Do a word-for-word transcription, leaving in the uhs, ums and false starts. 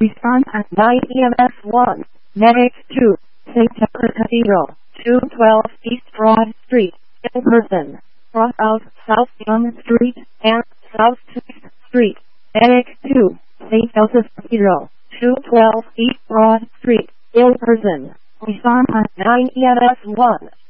Response at nine E M S one. Medic two. Saint Tucker Cathedral, two twelve East Broad Street, in person. Cross of South Young Street and South sixth Street. Medic two. Saint Joseph Cathedral, two twelve East Broad Street, in person. Response at nine E M S one.